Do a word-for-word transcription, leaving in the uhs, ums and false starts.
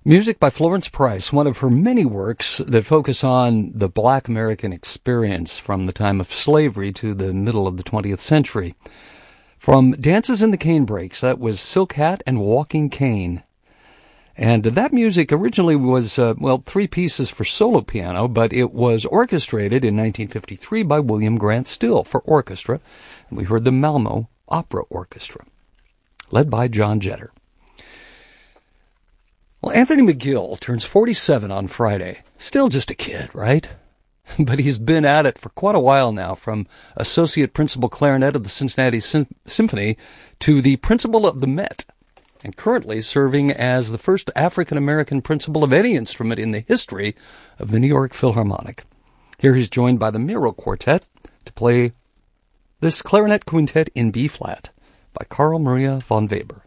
Music by Florence Price, one of her many works that focus on the Black American experience from the time of slavery to the middle of the twentieth century. From Dances in the Canebrakes, that was Silk Hat and Walking Cane. And that music originally was, uh, well, three pieces for solo piano, but it was orchestrated in nineteen fifty-three by William Grant Still for orchestra. And we heard the Malmo Opera Orchestra, led by John Jetter. Well, Anthony McGill turns forty-seven on Friday. Still just a kid, right? But he's been at it for quite a while now, from Associate Principal Clarinet of the Cincinnati Sym- Symphony to the Principal of the Met, and currently serving as the first African-American principal of any instrument in the history of the New York Philharmonic. Here he's joined by the Miro Quartet to play this clarinet quintet in B-flat by Carl Maria von Weber.